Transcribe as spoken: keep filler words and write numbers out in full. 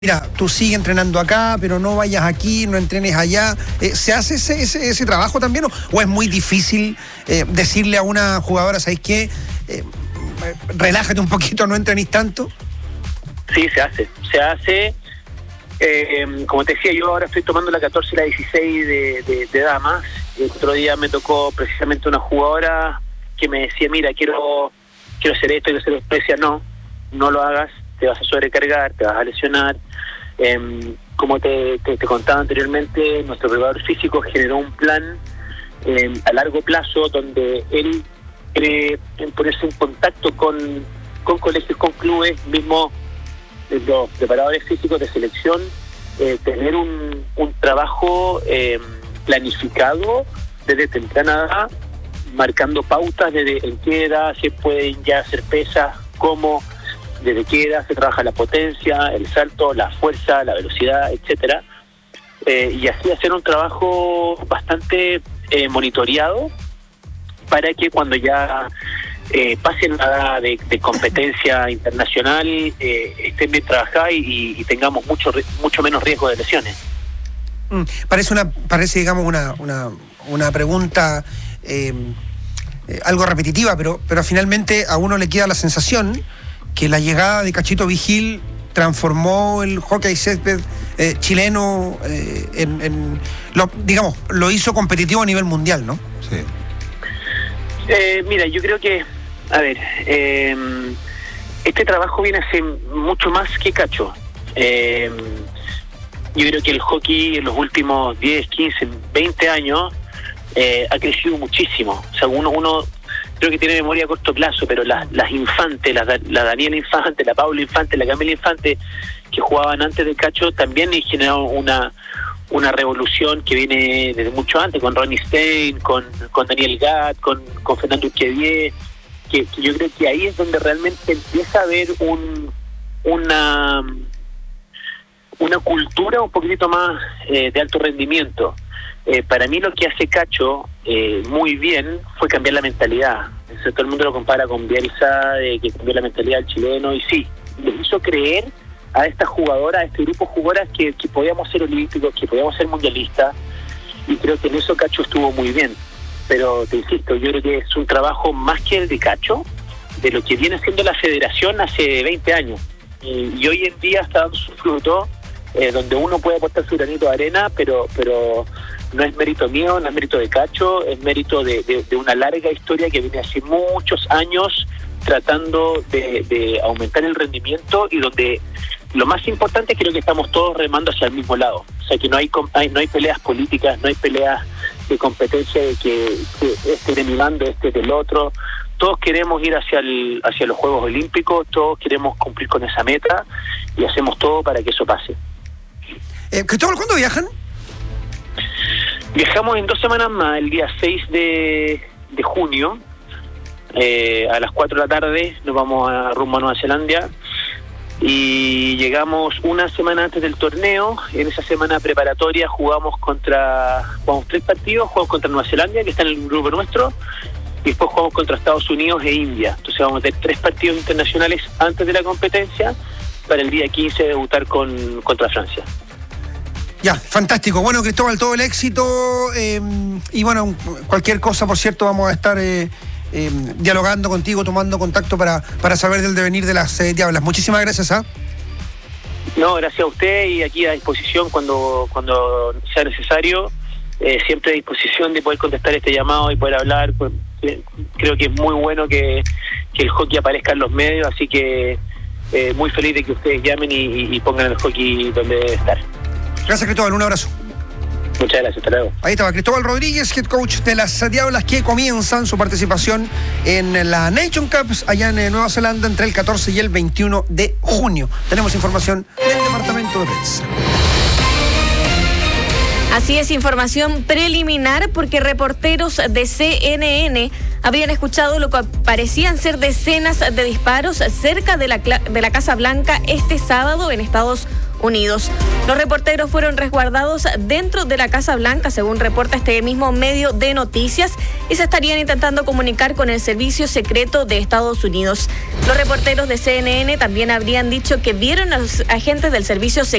mira, tú sigue entrenando acá, pero no vayas aquí, no entrenes allá. Eh, ¿Se hace ese, ese, ese trabajo también o, o es muy difícil eh, decirle a una jugadora, ¿sabes qué? Eh, relájate un poquito, no entrenes tanto. Sí, se hace, se hace. Eh, como te decía, yo ahora estoy tomando la catorce y la dieciséis de, de, de damas. El otro día me tocó precisamente una jugadora que me decía, mira, quiero quiero hacer esto, quiero hacer esto. Decía, no, no lo hagas, te vas a sobrecargar, te vas a lesionar. Eh, como te, te, te contaba anteriormente, nuestro preparador físico generó un plan eh, a largo plazo donde él quiere ponerse en contacto con, con colegios, con clubes, mismo los preparadores físicos de selección, eh, tener un, un trabajo eh, planificado desde temprana edad, marcando pautas desde en qué edad se pueden ya hacer pesas, cómo, desde qué edad se trabaja la potencia, el salto, la fuerza, la velocidad, etcétera, eh, y así hacer un trabajo bastante eh, monitoreado para que cuando ya eh, pasen la edad de, de competencia internacional eh, estén bien trabajadas y, y tengamos mucho mucho menos riesgo de lesiones. Mm, parece una parece digamos una una, una pregunta eh, eh, algo repetitiva, pero pero finalmente a uno le queda la sensación que la llegada de Cachito Vigil transformó el hockey césped eh, chileno eh, en, en lo, digamos, lo hizo competitivo a nivel mundial, ¿no? Sí. Eh, mira, yo creo que, a ver, eh, este trabajo viene a ser mucho más que Cacho. Eh, yo creo que el hockey en los últimos diez, quince, veinte años eh, ha crecido muchísimo. O sea, uno, uno creo que tiene memoria a corto plazo, pero las, las Infante, la, la Daniela Infante, la Paula Infante, la Camila Infante, que jugaban antes de Cacho, también generaron una una revolución que viene desde mucho antes, con Ronnie Stein, con, con Daniel Gatt, con, con Fernando Urquidier, que, que yo creo que ahí es donde realmente empieza a haber un una una cultura un poquitito más eh, de alto rendimiento. Eh, para mí lo que hace Cacho eh, muy bien fue cambiar la mentalidad. O sea, todo el mundo lo compara con Bielsa, de que cambió la mentalidad del chileno, y sí, les hizo creer a estas jugadoras, a este grupo de jugadoras que, que podíamos ser olímpicos, que podíamos ser mundialistas, y creo que en eso Cacho estuvo muy bien. Pero te insisto, yo creo que es un trabajo más que el de Cacho, de lo que viene haciendo la federación hace veinte años. Y, y hoy en día está dando su fruto, eh, donde uno puede aportar su granito de arena, pero pero no es mérito mío, no es mérito de Cacho, es mérito de, de, de una larga historia que viene hace muchos años tratando de, de aumentar el rendimiento, y donde lo más importante creo que estamos todos remando hacia el mismo lado. O sea, que no hay, hay no hay peleas políticas, no hay peleas de competencia de que, que este de mi bando, este del otro. Todos queremos ir hacia el, hacia los Juegos Olímpicos, todos queremos cumplir con esa meta y hacemos todo para que eso pase. Eh, Cristóbal, ¿cuándo viajan? Viajamos en dos semanas más, el día seis de, de junio, eh, a las cuatro de la tarde, nos vamos a rumbo a Nueva Zelanda. Y llegamos una semana antes del torneo. En esa semana preparatoria jugamos contra jugamos tres partidos, jugamos contra Nueva Zelanda, que está en el grupo nuestro, y después jugamos contra Estados Unidos e India. Entonces vamos a tener tres partidos internacionales antes de la competencia, para el día quince debutar con contra Francia. Ya, fantástico. Bueno, Cristóbal, todo el éxito, eh, y bueno, cualquier cosa, por cierto, vamos a estar eh, Eh, dialogando contigo, tomando contacto para, para saber del devenir de las eh, Diablas. Muchísimas gracias. ¿ah? No, gracias a usted, y aquí a disposición cuando cuando sea necesario, eh, siempre a disposición de poder contestar este llamado y poder hablar. Pues, eh, creo que es muy bueno que, que el hockey aparezca en los medios, así que eh, muy feliz de que ustedes llamen y, y pongan el hockey donde debe estar. Gracias, Cristóbal, un abrazo. Muchas gracias, hasta luego. Ahí estaba Cristóbal Rodríguez, head coach de las Diablas, que comienzan su participación en la Nation Cup allá en Nueva Zelanda entre el catorce y el veintiuno de junio. Tenemos información del departamento de prensa. Así es, información preliminar, porque reporteros de C N N habrían escuchado lo que parecían ser decenas de disparos cerca de la, de la Casa Blanca este sábado en Estados Unidos. Los reporteros fueron resguardados dentro de la Casa Blanca, según reporta este mismo medio de noticias, y se estarían intentando comunicar con el Servicio Secreto de Estados Unidos. Los reporteros de C N N también habrían dicho que vieron a los agentes del Servicio Secreto